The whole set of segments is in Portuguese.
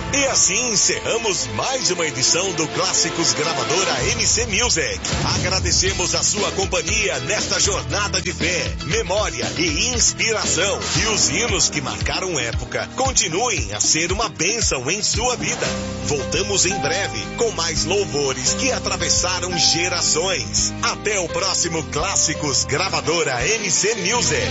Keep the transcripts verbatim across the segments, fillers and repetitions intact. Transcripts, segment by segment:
E assim encerramos mais uma edição do Clássicos Gravadora M C Music. Agradecemos a sua companhia nesta jornada de fé, memória e inspiração. E os hinos que marcaram época continuem a ser uma bênção em sua vida. Voltamos em breve com mais louvores que atravessaram gerações. Até o próximo Clássicos Gravadora M C Music.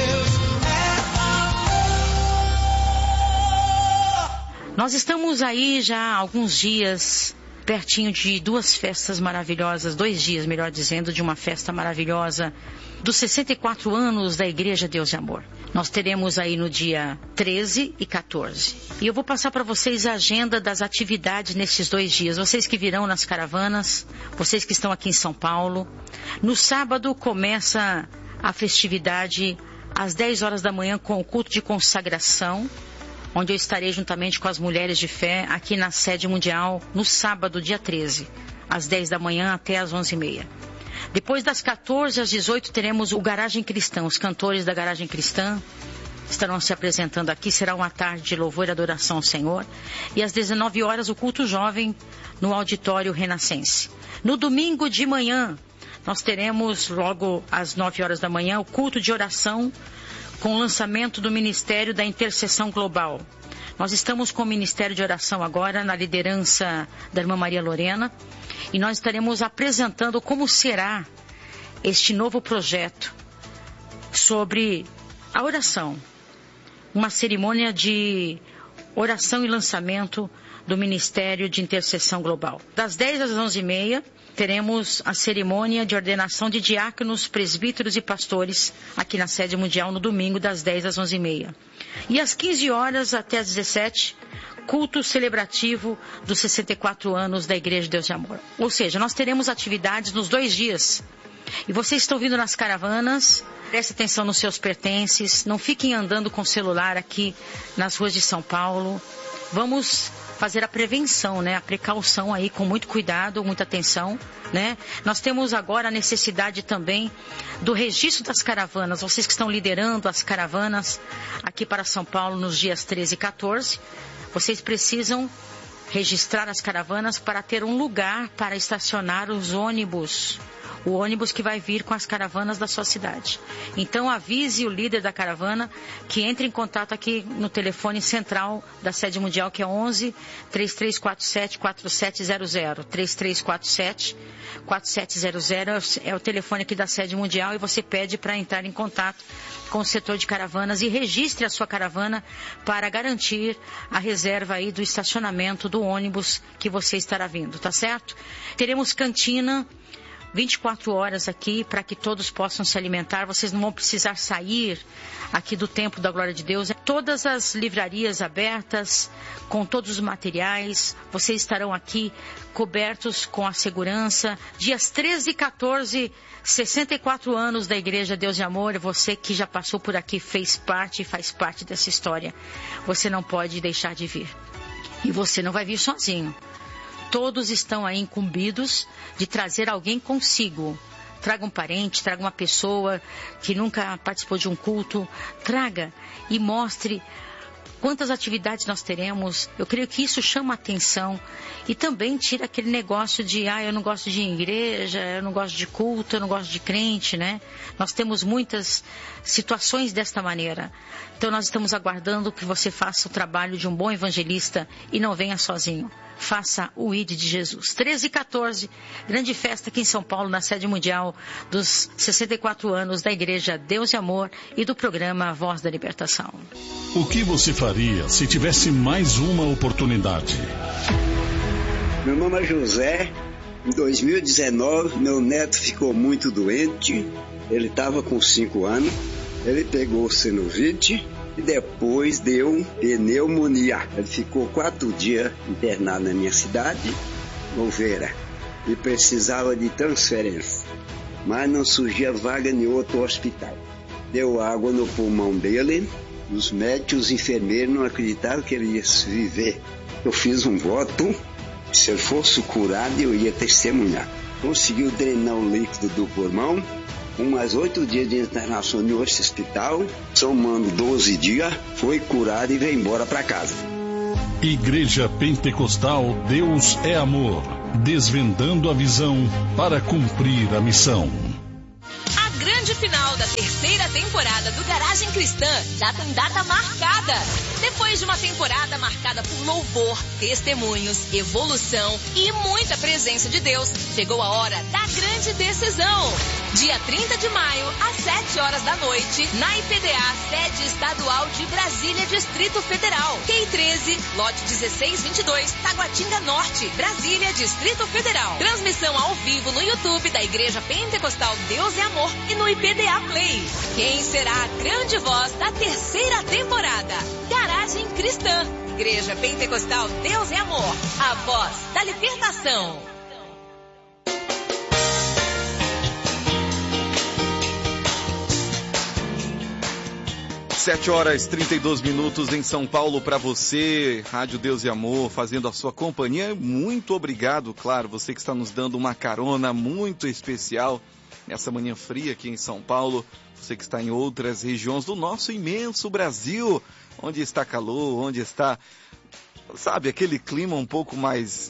Nós estamos aí já há alguns dias, pertinho de duas festas maravilhosas, dois dias, melhor dizendo, de uma festa maravilhosa dos sessenta e quatro anos da Igreja Deus e Amor. Nós teremos aí no dia treze e quatorze. E eu vou passar para vocês a agenda das atividades nesses dois dias. Vocês que virão nas caravanas, vocês que estão aqui em São Paulo. No sábado começa a festividade às dez horas da manhã com o culto de consagração, onde eu estarei juntamente com as mulheres de fé aqui na sede mundial no sábado, dia treze, às dez da manhã até às onze e meia. Depois das quatorze às dezoito teremos o Garagem Cristã. Os cantores da Garagem Cristã estarão se apresentando aqui. Será uma tarde de louvor e adoração ao Senhor. E às dezenove horas o culto jovem no Auditório Renascense. No domingo de manhã nós teremos logo às nove horas da manhã o culto de oração com o lançamento do Ministério da Intercessão Global. Nós estamos com o Ministério de Oração agora, na liderança da irmã Maria Lorena, e nós estaremos apresentando como será este novo projeto sobre a oração. Uma cerimônia de oração e lançamento do Ministério de Intercessão Global. Das dez às onze e meia, teremos a cerimônia de ordenação de diáconos, presbíteros e pastores aqui na sede mundial no domingo, das dez às onze e meia. E às quinze horas até às dezessete, culto celebrativo dos sessenta e quatro anos da Igreja de Deus e Amor. Ou seja, nós teremos atividades nos dois dias. E vocês estão vindo nas caravanas, preste atenção nos seus pertences, não fiquem andando com celular aqui nas ruas de São Paulo. Vamos fazer a prevenção, né? A precaução aí com muito cuidado, muita atenção, né? Nós temos agora a necessidade também do registro das caravanas. Vocês que estão liderando as caravanas aqui para São Paulo nos dias treze e quatorze, vocês precisam registrar as caravanas para ter um lugar para estacionar os ônibus. O ônibus que vai vir com as caravanas da sua cidade. Então avise o líder da caravana que entre em contato aqui no telefone central da sede mundial, que é onze, três três quatro sete, quatro sete zero zero. três três quatro sete, quatro sete zero zero é o telefone aqui da sede mundial, e você pede para entrar em contato com o setor de caravanas e registre a sua caravana para garantir a reserva aí do estacionamento do ônibus que você estará vindo, tá certo? Teremos cantina vinte e quatro horas aqui para que todos possam se alimentar. Vocês não vão precisar sair aqui do Templo da Glória de Deus. Todas as livrarias abertas, com todos os materiais. Vocês estarão aqui cobertos com a segurança. Dias treze e quatorze, sessenta e quatro anos da Igreja Deus e Amor. Você que já passou por aqui, fez parte e faz parte dessa história. Você não pode deixar de vir. E você não vai vir sozinho. Todos estão aí incumbidos de trazer alguém consigo. Traga um parente, traga uma pessoa que nunca participou de um culto. Traga e mostre quantas atividades nós teremos. Eu creio que isso chama a atenção e também tira aquele negócio de, ah, eu não gosto de igreja, eu não gosto de culto, eu não gosto de crente, né? Nós temos muitas situações desta maneira. Então nós estamos aguardando que você faça o trabalho de um bom evangelista e não venha sozinho. Faça o I D de Jesus. treze e quatorze, grande festa aqui em São Paulo, na sede mundial dos sessenta e quatro anos da Igreja Deus e Amor e do programa Voz da Libertação. O que você faria se tivesse mais uma oportunidade? Meu nome é José. Em dois mil e dezenove, meu neto ficou muito doente. Ele estava com cinco anos. Ele pegou sinusite e depois deu pneumonia. Ele ficou quatro dias internado na minha cidade, Louveira, e precisava de transferência, mas não surgia vaga em outro hospital. Deu água no pulmão dele, os médicos, os enfermeiros não acreditavam que ele ia viver. Eu fiz um voto, se ele fosse curado eu ia testemunhar. Conseguiu drenar o líquido do pulmão. Com mais oito dias de internação em outro hospital, somando doze dias, foi curado e veio embora para casa. Igreja Pentecostal Deus é Amor, desvendando a visão para cumprir a missão. A grande final da terceira temporada do Garagem Cristã já tem data marcada. Depois de uma temporada marcada por louvor, testemunhos, evolução e muita presença de Deus, chegou a hora da grande decisão. Dia trinta de maio, às sete horas da noite, na I P D A, sede estadual de Brasília, Distrito Federal. Q I treze, lote dezesseis vinte e dois, Taguatinga Norte, Brasília, Distrito Federal. Transmissão ao vivo no YouTube da Igreja Pentecostal Deus é Amor e no I P D A Play. Quem será a grande voz da terceira temporada? Garagem Cristã. Igreja Pentecostal Deus é Amor. A voz da libertação. Sete horas e trinta e dois minutos em São Paulo para você, Rádio Deus e Amor, fazendo a sua companhia. Muito obrigado, claro, você que está nos dando uma carona muito especial nessa manhã fria aqui em São Paulo. Você que está em outras regiões do nosso imenso Brasil, onde está calor, onde está, sabe, aquele clima um pouco mais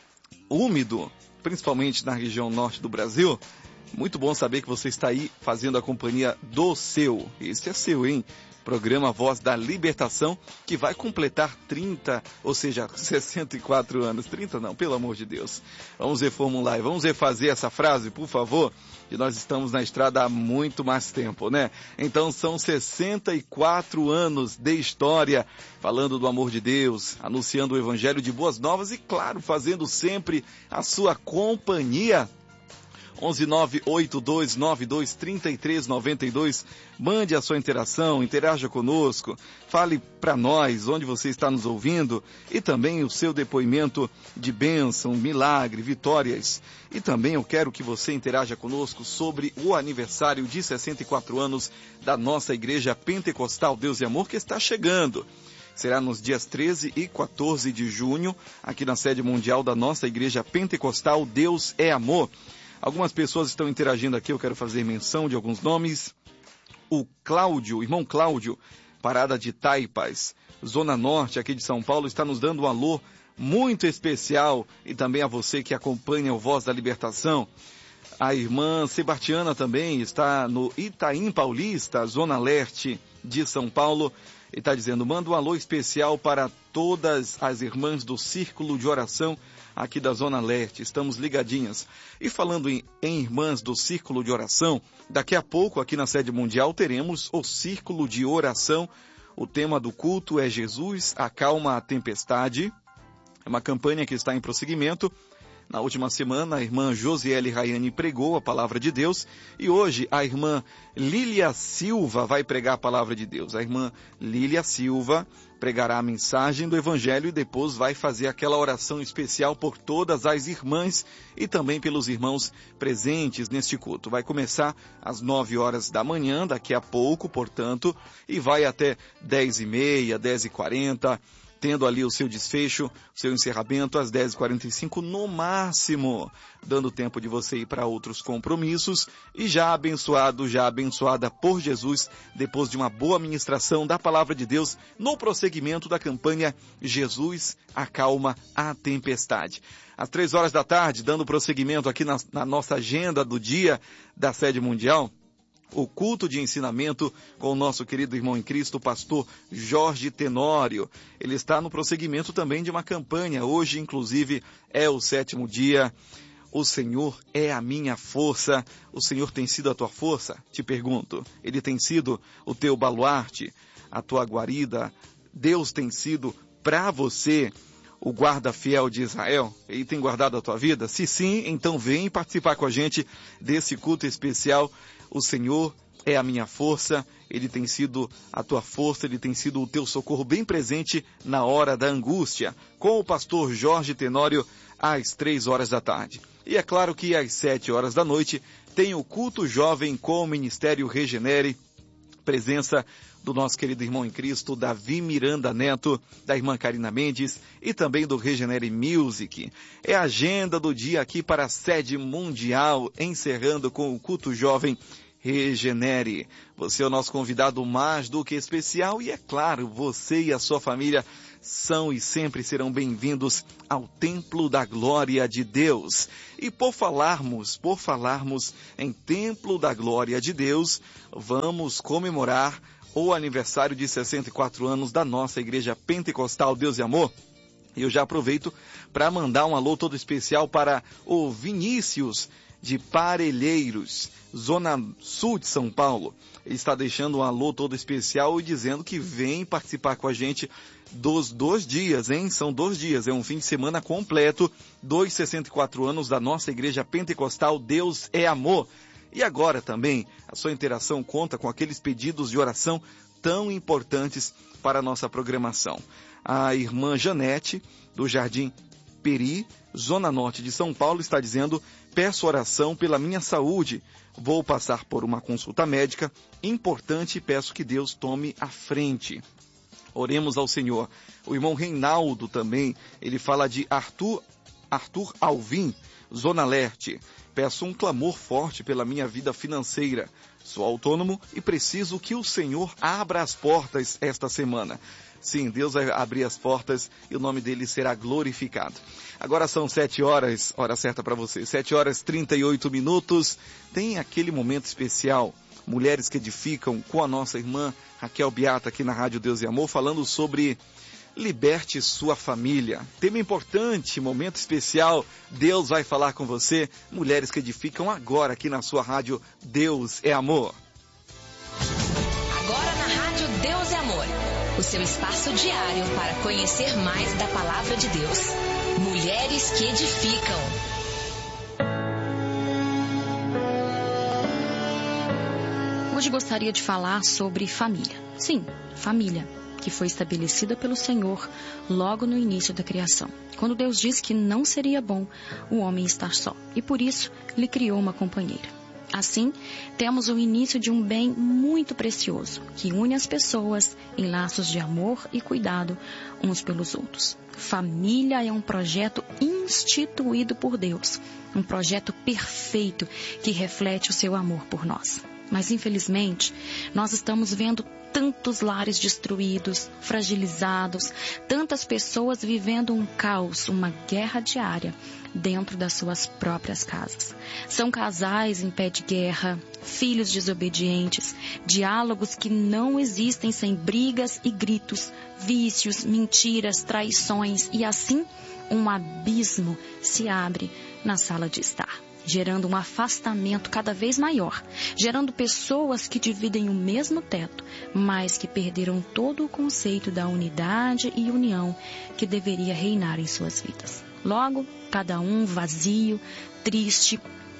úmido, principalmente na região norte do Brasil. Muito bom saber que você está aí fazendo a companhia do seu. Este é seu, hein? Programa Voz da Libertação, que vai completar trinta, ou seja, sessenta e quatro anos. trinta não, pelo amor de Deus. Vamos reformular e vamos refazer essa frase, por favor, que nós estamos na estrada há muito mais tempo, né? Então são sessenta e quatro anos de história, falando do amor de Deus, anunciando o Evangelho de Boas Novas e, claro, fazendo sempre a sua companhia. onze nove oito dois nove dois três três nove dois. Mande a sua interação, interaja conosco, fale para nós onde você está nos ouvindo e também o seu depoimento de bênção, milagre, vitórias. E também eu quero que você interaja conosco sobre o aniversário de sessenta e quatro anos da nossa Igreja Pentecostal Deus e Amor, que está chegando. Será nos dias treze e quatorze de junho, aqui na sede mundial da nossa Igreja Pentecostal Deus é Amor. Algumas pessoas estão interagindo aqui, eu quero fazer menção de alguns nomes. O Cláudio, o irmão Cláudio, Parada de Taipas, Zona Norte aqui de São Paulo, está nos dando um alô muito especial. E também a você que acompanha o Voz da Libertação. A irmã Sebastiana também está no Itaim Paulista, Zona Leste de São Paulo. E está dizendo, manda um alô especial para todas as irmãs do Círculo de Oração aqui da Zona Leste, estamos ligadinhas. E falando em, em irmãs do Círculo de Oração, daqui a pouco aqui na sede mundial teremos o Círculo de Oração. O tema do culto é Jesus acalma a tempestade. É uma campanha que está em prosseguimento. Na última semana, a irmã Josiele Rayane pregou a palavra de Deus e hoje a irmã Lília Silva vai pregar a palavra de Deus. A irmã Lília Silva pregará a mensagem do Evangelho e depois vai fazer aquela oração especial por todas as irmãs e também pelos irmãos presentes neste culto. Vai começar às nove horas da manhã, daqui a pouco, portanto, e vai até dez e meia, dez e quarenta, tendo ali o seu desfecho, o seu encerramento às dez e quarenta e cinco no máximo, dando tempo de você ir para outros compromissos e já abençoado, já abençoada por Jesus, depois de uma boa ministração da palavra de Deus no prosseguimento da campanha Jesus acalma a tempestade. Às três horas da tarde, dando prosseguimento aqui na, na nossa agenda do dia da sede mundial, o culto de ensinamento com o nosso querido irmão em Cristo, o pastor Jorge Tenório. Ele está no prosseguimento também de uma campanha. Hoje, inclusive, é o sétimo dia. O Senhor é a minha força. O Senhor tem sido a tua força? Te pergunto. Ele tem sido o teu baluarte, a tua guarida. Deus tem sido para você o guarda fiel de Israel? Ele tem guardado a tua vida? Se sim, então vem participar com a gente desse culto especial. O Senhor é a minha força, Ele tem sido a tua força, Ele tem sido o teu socorro bem presente na hora da angústia, com o pastor Jorge Tenório, às três horas da tarde. E é claro que às sete horas da noite tem o culto jovem com o Ministério Regenere, presença do nosso querido irmão em Cristo, Davi Miranda Neto, da irmã Karina Mendes e também do Regenere Music. É a agenda do dia aqui para a sede mundial, encerrando com o culto jovem Regenere. Você é o nosso convidado mais do que especial e, é claro, você e a sua família são e sempre serão bem-vindos ao Templo da Glória de Deus. E por falarmos, por falarmos em Templo da Glória de Deus, vamos comemorar o aniversário de sessenta e quatro anos da nossa Igreja Pentecostal Deus e Amor. E eu já aproveito para mandar um alô todo especial para o Vinícius de Parelheiros, Zona Sul de São Paulo. Ele está deixando um alô todo especial e dizendo que vem participar com a gente dos dois dias, hein? São dois dias, é um fim de semana completo dos sessenta e quatro anos da nossa Igreja Pentecostal Deus é Amor. E agora também a sua interação conta com aqueles pedidos de oração tão importantes para a nossa programação. A irmã Janete, do Jardim Peri, Zona Norte de São Paulo, está dizendo: peço oração pela minha saúde. Vou passar por uma consulta médica importante e peço que Deus tome a frente. Oremos ao Senhor. O irmão Reinaldo também, ele fala de Arthur, Arthur Alvim, Zona Leste. Peço um clamor forte pela minha vida financeira. Sou autônomo e preciso que o Senhor abra as portas esta semana. Sim, Deus vai abrir as portas e o nome dele será glorificado. Agora são sete horas, hora certa para você, sete horas e trinta e oito minutos. Tem aquele momento especial, Mulheres que Edificam, com a nossa irmã Raquel Beata aqui na Rádio Deus e Amor, falando sobre liberte sua família. Tema importante, momento especial, Deus vai falar com você. Mulheres que Edificam agora aqui na sua Rádio Deus é Amor. Agora na Rádio Deus é Amor. O seu espaço diário para conhecer mais da Palavra de Deus. Mulheres que Edificam. Hoje gostaria de falar sobre família. Sim, família, que foi estabelecida pelo Senhor logo no início da criação. Quando Deus disse que não seria bom o homem estar só. E por isso, lhe criou uma companheira. Assim, temos o início de um bem muito precioso, que une as pessoas em laços de amor e cuidado uns pelos outros. Família é um projeto instituído por Deus, um projeto perfeito que reflete o seu amor por nós. Mas, infelizmente, nós estamos vendo tantos lares destruídos, fragilizados, tantas pessoas vivendo um caos, uma guerra diária dentro das suas próprias casas. São casais em pé de guerra, filhos desobedientes, diálogos que não existem sem brigas e gritos, vícios, mentiras, traições e assim um abismo se abre na sala de estar, gerando um afastamento cada vez maior, gerando pessoas que dividem o mesmo teto, mas que perderam todo o conceito da unidade e união que deveria reinar em suas vidas. Logo, cada um vazio, triste,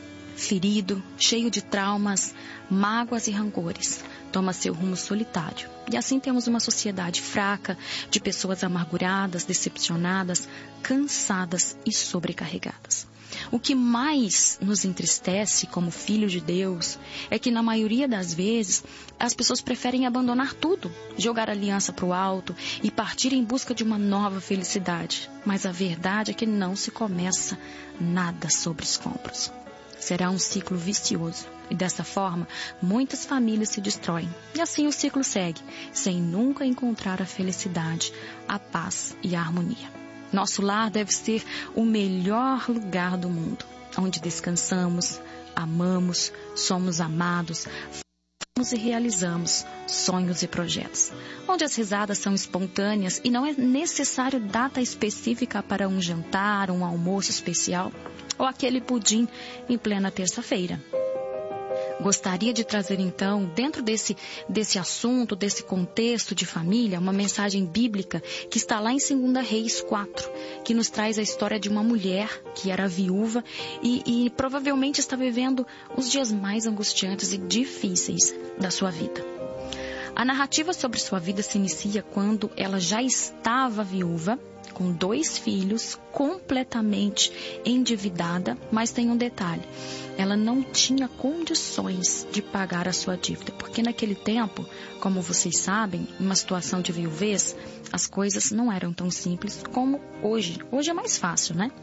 ferido, cheio de traumas, mágoas e rancores, toma seu rumo solitário. E assim temos uma sociedade fraca, de pessoas amarguradas, decepcionadas, cansadas e sobrecarregadas. O que mais nos entristece como filhos de Deus é que, na maioria das vezes, as pessoas preferem abandonar tudo, jogar a aliança para o alto e partir em busca de uma nova felicidade. Mas a verdade é que não se começa nada sobre escombros. Será um ciclo vicioso e, dessa forma, muitas famílias se destroem. E assim o ciclo segue, sem nunca encontrar a felicidade, a paz e a harmonia. Nosso lar deve ser o melhor lugar do mundo, onde descansamos, amamos, somos amados, fazemos e realizamos sonhos e projetos, onde as risadas são espontâneas e não é necessário data específica para um jantar, um almoço especial ou aquele pudim em plena terça-feira. Gostaria de trazer, então, dentro desse, desse assunto, desse contexto de família, uma mensagem bíblica que está lá em dois Reis quatro, que nos traz a história de uma mulher que era viúva e, e provavelmente está vivendo os dias mais angustiantes e difíceis da sua vida. A narrativa sobre sua vida se inicia quando ela já estava viúva, com dois filhos, completamente endividada, mas tem um detalhe: ela não tinha condições de pagar a sua dívida, porque naquele tempo, como vocês sabem, numa situação de viuvez, as coisas não eram tão simples como hoje. Hoje é mais fácil, né?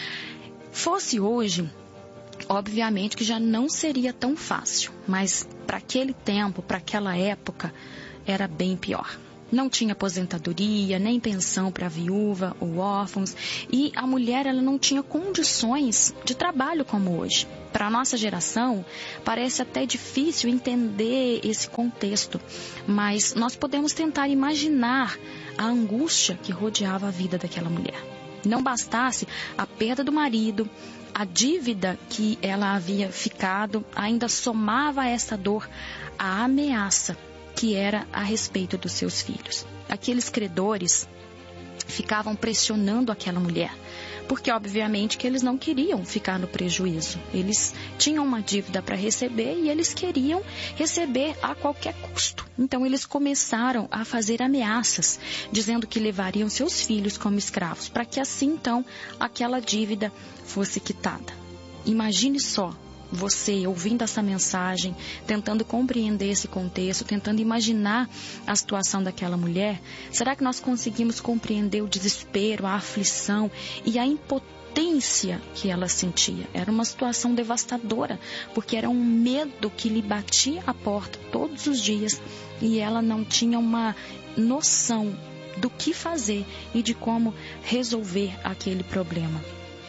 Fosse hoje, obviamente que já não seria tão fácil, mas para aquele tempo, para aquela época, era bem pior. Não tinha aposentadoria, nem pensão para viúva ou órfãos, e a mulher ela não tinha condições de trabalho como hoje. Para a nossa geração, parece até difícil entender esse contexto, mas nós podemos tentar imaginar a angústia que rodeava a vida daquela mulher. Não bastasse a perda do marido, a dívida que ela havia ficado, ainda somava a essa dor a ameaça que era a respeito dos seus filhos. Aqueles credores ficavam pressionando aquela mulher, porque obviamente que eles não queriam ficar no prejuízo. Eles tinham uma dívida para receber e eles queriam receber a qualquer custo. Então eles começaram a fazer ameaças, dizendo que levariam seus filhos como escravos, para que assim então aquela dívida fosse quitada. Imagine só você ouvindo essa mensagem, tentando compreender esse contexto, tentando imaginar a situação daquela mulher. Será que nós conseguimos compreender o desespero, a aflição e a impotência que ela sentia? Era uma situação devastadora, porque era um medo que lhe batia à porta todos os dias e ela não tinha uma noção do que fazer e de como resolver aquele problema.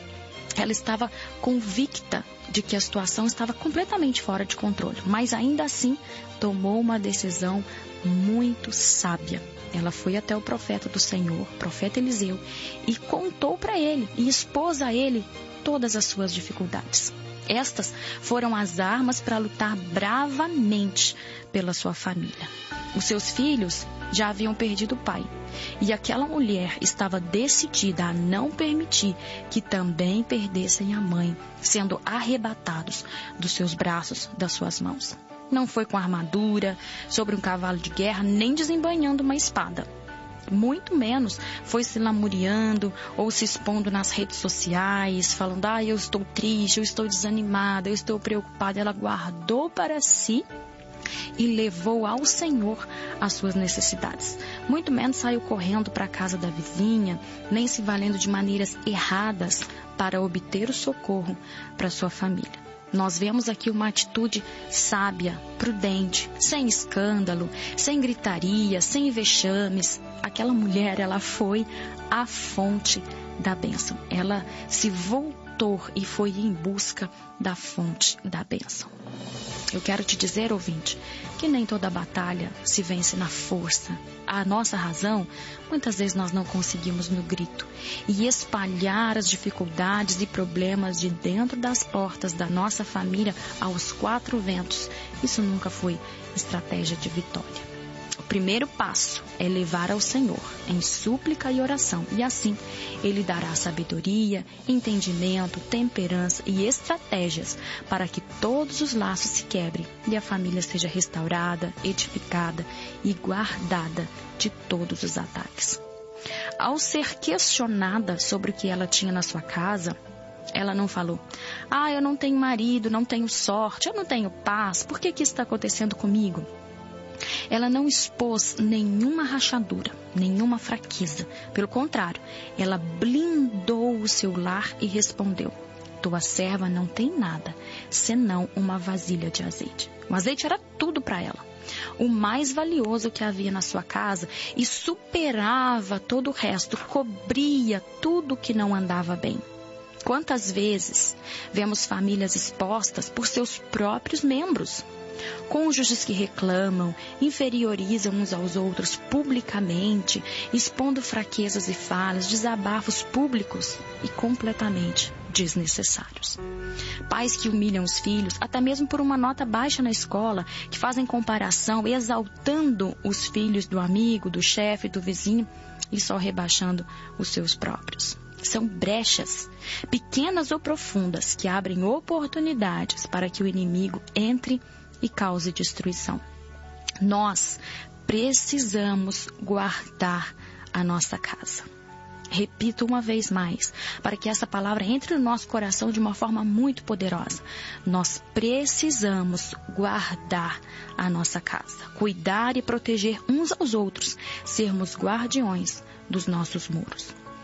Ela estava convicta de que a situação estava completamente fora de controle, mas ainda assim tomou uma decisão muito sábia. Ela foi até o profeta do Senhor, o profeta Eliseu, e contou para ele e expôs a ele todas as suas dificuldades. Estas foram as armas para lutar bravamente pela sua família. Os seus filhos já haviam perdido o pai, e aquela mulher estava decidida a não permitir que também perdessem a mãe, sendo arrebatados dos seus braços, das suas mãos. Não foi com armadura, sobre um cavalo de guerra, nem desembainhando uma espada. Muito menos foi se lamuriando ou se expondo nas redes sociais, falando, ah, eu estou triste, eu estou desanimada, eu estou preocupada. Ela guardou para si e levou ao Senhor as suas necessidades. Muito menos saiu correndo para a casa da vizinha, nem se valendo de maneiras erradas para obter o socorro para sua família. Nós vemos aqui uma atitude sábia, prudente, sem escândalo, sem gritaria, sem vexames. Aquela mulher, ela foi a fonte da bênção. Ela se voltou e foi em busca da fonte da bênção. Eu quero te dizer, ouvinte, que nem toda batalha se vence na força. A nossa razão, muitas vezes nós não conseguimos no grito. E espalhar as dificuldades e problemas de dentro das portas da nossa família aos quatro ventos, isso nunca foi estratégia de vitória. O primeiro passo é levar ao Senhor em súplica e oração, e assim Ele dará sabedoria, entendimento, temperança e estratégias para que todos os laços se quebrem e a família seja restaurada, edificada e guardada de todos os ataques. Ao ser questionada sobre o que ela tinha na sua casa, ela não falou, ah, eu não tenho marido, não tenho sorte, eu não tenho paz, por que que isso está acontecendo comigo? Ela não expôs nenhuma rachadura, nenhuma fraqueza. Pelo contrário, ela blindou o seu lar e respondeu, tua serva não tem nada, senão uma vasilha de azeite. O azeite era tudo para ela, o mais valioso que havia na sua casa e superava todo o resto, cobria tudo que não andava bem. Quantas vezes vemos famílias expostas por seus próprios membros? Cônjuges que reclamam, inferiorizam uns aos outros publicamente, expondo fraquezas e falhas, desabafos públicos e completamente desnecessários. Pais que humilham os filhos, até mesmo por uma nota baixa na escola, que fazem comparação, exaltando os filhos do amigo, do chefe, do vizinho e só rebaixando os seus próprios. São brechas, pequenas ou profundas, que abrem oportunidades para que o inimigo entre e cause destruição. Nós precisamos guardar a nossa casa. Repito uma vez mais, para que essa palavra entre no nosso coração de uma forma muito poderosa. Nós precisamos guardar a nossa casa, cuidar e proteger uns aos outros, sermos guardiões dos nossos muros.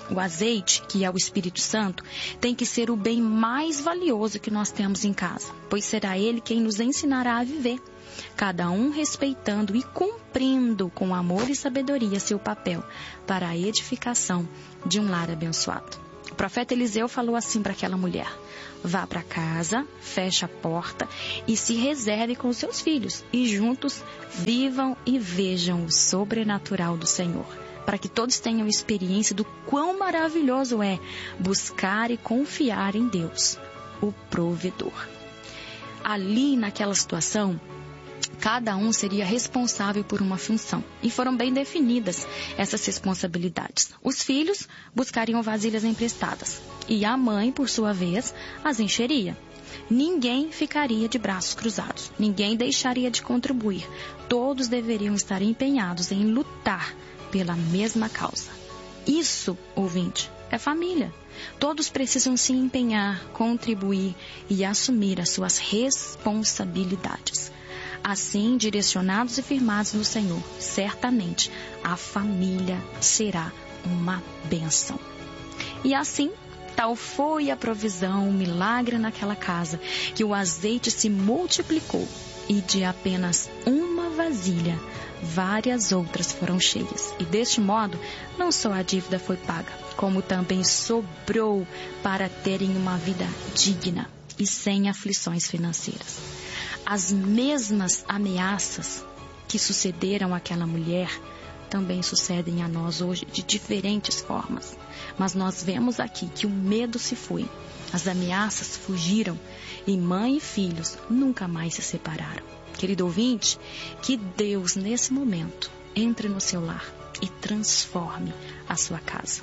O azeite, que é o Espírito Santo, tem que ser o bem mais valioso que nós temos em casa, pois será ele quem nos ensinará a viver, cada um respeitando e cumprindo com amor e sabedoria seu papel para a edificação de um lar abençoado. O profeta Eliseu falou assim para aquela mulher: vá para casa, feche a porta e se reserve com os seus filhos, e juntos vivam e vejam o sobrenatural do Senhor, para que todos tenham experiência do quão maravilhoso é buscar e confiar em Deus, o provedor. Ali, naquela situação, cada um seria responsável por uma função, e foram bem definidas essas responsabilidades. Os filhos buscariam vasilhas emprestadas, e a mãe, por sua vez, as encheria. Ninguém ficaria de braços cruzados, ninguém deixaria de contribuir. Todos deveriam estar empenhados em lutar pela mesma causa. Isso, ouvinte, é família. Todos precisam se empenhar, contribuir e assumir as suas responsabilidades. Assim, direcionados e firmados no Senhor, certamente a família será uma bênção. E assim, tal foi a provisão, o milagre naquela casa, que o azeite se multiplicou e de apenas uma vasilha, várias outras foram cheias. E deste modo, não só a dívida foi paga, como também sobrou para terem uma vida digna e sem aflições financeiras. As mesmas ameaças que sucederam àquela mulher também sucedem a nós hoje de diferentes formas. Mas nós vemos aqui que o medo se foi, as ameaças fugiram e mãe e filhos nunca mais se separaram. Querido ouvinte, que Deus nesse momento entre no seu lar e transforme a sua casa.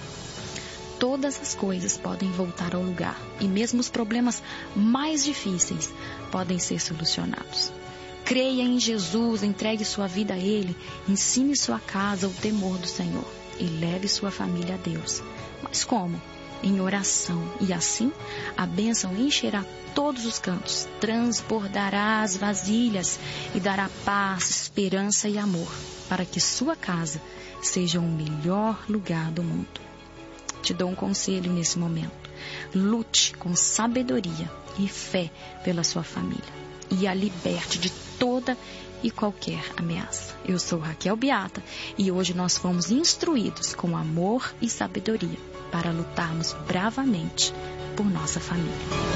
Todas as coisas podem voltar ao lugar e mesmo os problemas mais difíceis podem ser solucionados. Creia em Jesus, entregue sua vida a Ele, ensine sua casa o temor do Senhor e leve sua família a Deus. Mas como? Em oração, e assim a bênção encherá todos os cantos, transbordará as vasilhas e dará paz, esperança e amor para que sua casa seja o melhor lugar do mundo. Te dou um conselho nesse momento: lute com sabedoria e fé pela sua família e a liberte de toda e qualquer ameaça. Eu sou Raquel Beata e hoje nós fomos instruídos com amor e sabedoria para lutarmos bravamente por nossa família.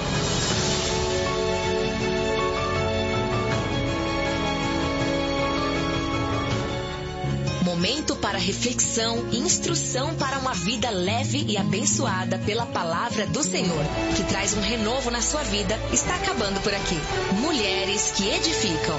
Momento para reflexão e instrução para uma vida leve e abençoada pela palavra do Senhor, que traz um renovo na sua vida, está acabando por aqui. Mulheres que edificam.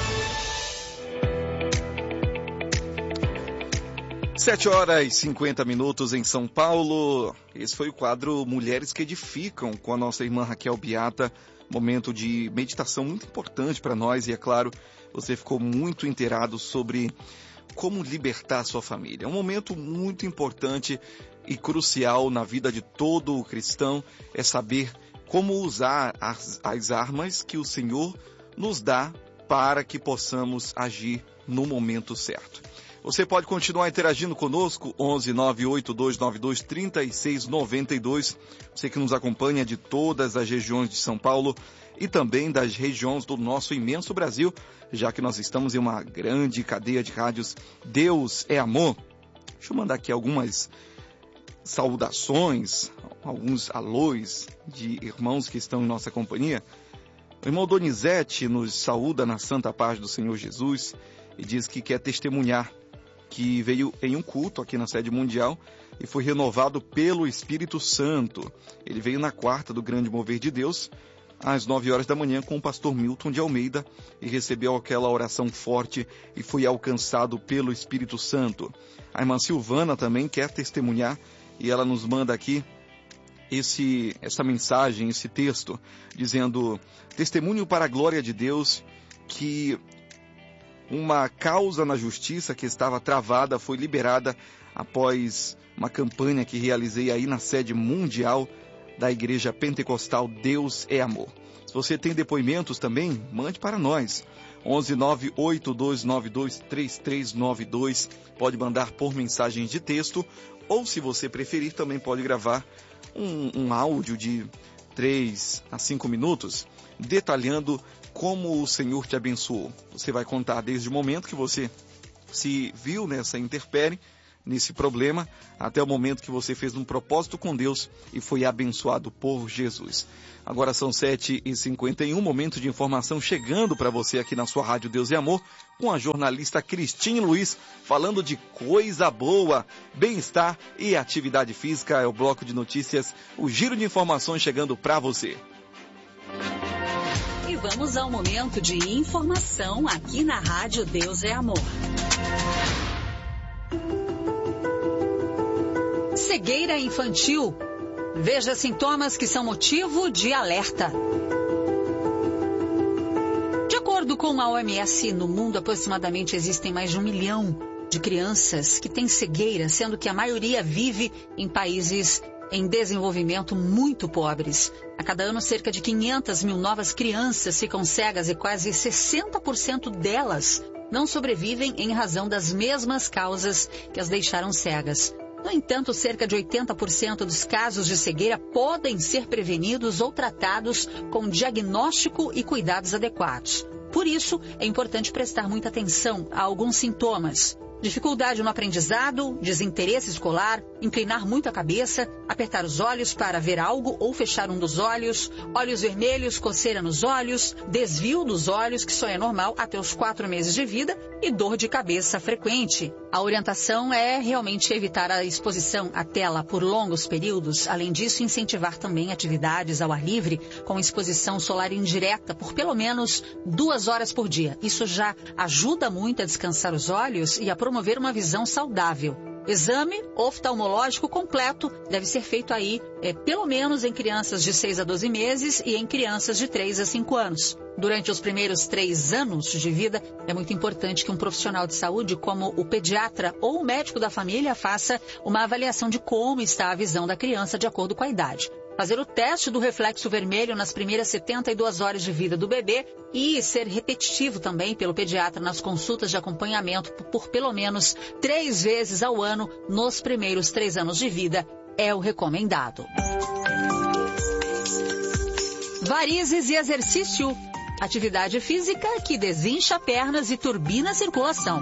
Sete horas e cinquenta minutos em São Paulo. Esse foi o quadro Mulheres que Edificam com a nossa irmã Raquel Beata. Momento de meditação muito importante para nós e, é claro, você ficou muito inteirado sobre como libertar a sua família. É um momento muito importante e crucial na vida de todo o cristão, é saber como usar as, as armas que o Senhor nos dá para que possamos agir no momento certo. Você pode continuar interagindo conosco, onze nove oito dois nove dois três seis nove dois. Você que nos acompanha de todas as regiões de São Paulo e também das regiões do nosso imenso Brasil, já que nós estamos em uma grande cadeia de rádios. Deus é amor. Deixa eu mandar aqui algumas saudações, alguns alôs de irmãos que estão em nossa companhia. O irmão Donizete nos saúda na santa paz do Senhor Jesus e diz que quer testemunhar que veio em um culto aqui na sede mundial e foi renovado pelo Espírito Santo. Ele veio na quarta do Grande Mover de Deus, às nove horas da manhã, com o pastor Milton de Almeida, e recebeu aquela oração forte e foi alcançado pelo Espírito Santo. A irmã Silvana também quer testemunhar e ela nos manda aqui esse, essa mensagem, esse texto, dizendo: testemunho para a glória de Deus que uma causa na justiça que estava travada foi liberada após uma campanha que realizei aí na sede mundial da Igreja Pentecostal Deus é Amor. Se você tem depoimentos também, mande para nós. onze nove oito dois nove dois três três nove dois. Pode mandar por mensagem de texto Ou, se você preferir, também pode gravar um, um áudio de três a cinco minutos, detalhando como o Senhor te abençoou. Você vai contar desde o momento que você se viu nessa intempérie, nesse problema, até o momento que você fez um propósito com Deus e foi abençoado por Jesus. Agora são sete e cinquenta e um, momento de informação chegando para você aqui na sua Rádio Deus e Amor, com a jornalista Cristine Luiz, falando de coisa boa, bem-estar e atividade física. É o bloco de notícias, o giro de informações chegando para você. E vamos ao momento de informação aqui na Rádio Deus é Amor. Cegueira infantil. Veja sintomas que são motivo de alerta. De acordo com a O M S, no mundo aproximadamente existem mais de um milhão de crianças que têm cegueira, sendo que a maioria vive em países em desenvolvimento muito pobres. A cada ano, cerca de quinhentas mil novas crianças ficam cegas e quase sessenta por cento delas não sobrevivem em razão das mesmas causas que as deixaram cegas. No entanto, cerca de oitenta por cento dos casos de cegueira podem ser prevenidos ou tratados com diagnóstico e cuidados adequados. Por isso, é importante prestar muita atenção a alguns sintomas. Dificuldade no aprendizado, desinteresse escolar, inclinar muito a cabeça, apertar os olhos para ver algo ou fechar um dos olhos, olhos vermelhos, coceira nos olhos, desvio dos olhos, que só é normal até os quatro meses de vida, e dor de cabeça frequente. A orientação é realmente evitar a exposição à tela por longos períodos. Além disso, incentivar também atividades ao ar livre com exposição solar indireta por pelo menos duas horas por dia. Isso já ajuda muito a descansar os olhos e a promover uma visão saudável. Exame oftalmológico completo deve ser feito aí, é, pelo menos em crianças de seis a doze meses e em crianças de três a cinco anos. Durante os primeiros três anos de vida, é muito importante que um profissional de saúde, como o pediatra ou o médico da família, faça uma avaliação de como está a visão da criança de acordo com a idade. Fazer o teste do reflexo vermelho nas primeiras setenta e duas horas de vida do bebê e ser repetitivo também pelo pediatra nas consultas de acompanhamento por, por pelo menos três vezes ao ano nos primeiros três anos de vida é o recomendado. Varizes e exercício. Atividade física que desincha pernas e turbina a circulação.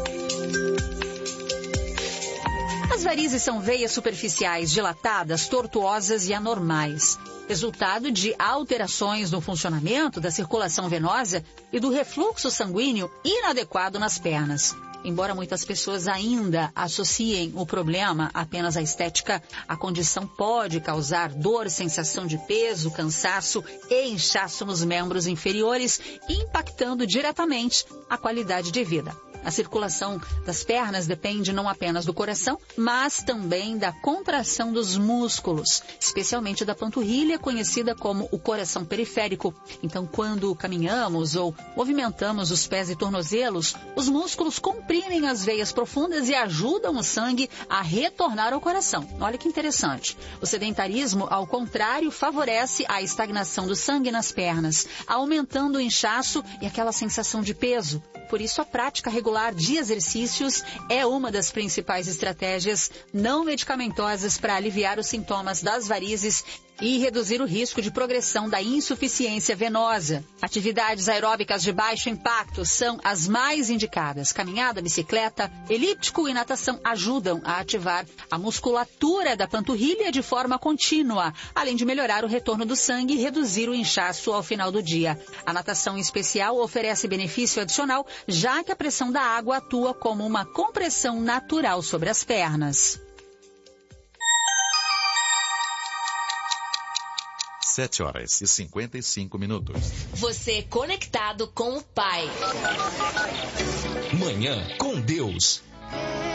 As varizes são veias superficiais dilatadas, tortuosas e anormais, resultado de alterações no funcionamento da circulação venosa e do refluxo sanguíneo inadequado nas pernas. Embora muitas pessoas ainda associem o problema apenas à estética, a condição pode causar dor, sensação de peso, cansaço e inchaço nos membros inferiores, impactando diretamente a qualidade de vida. A circulação das pernas depende não apenas do coração, mas também da contração dos músculos, especialmente da panturrilha, conhecida como o coração periférico. Então, quando caminhamos ou movimentamos os pés e tornozelos, os músculos comprimem as veias profundas e ajudam o sangue a retornar ao coração. Olha que interessante. O sedentarismo, ao contrário, favorece a estagnação do sangue nas pernas, aumentando o inchaço e aquela sensação de peso. Por isso, a prática regular de exercícios é uma das principais estratégias não medicamentosas para aliviar os sintomas das varizes e reduzir o risco de progressão da insuficiência venosa. Atividades aeróbicas de baixo impacto são as mais indicadas. Caminhada, bicicleta, elíptico e natação ajudam a ativar a musculatura da panturrilha de forma contínua, além de melhorar o retorno do sangue e reduzir o inchaço ao final do dia. A natação em especial oferece benefício adicional, já que a pressão da água atua como uma compressão natural sobre as pernas. Sete horas e cinquenta e cinco minutos. Você conectado com o Pai. Manhã com Deus.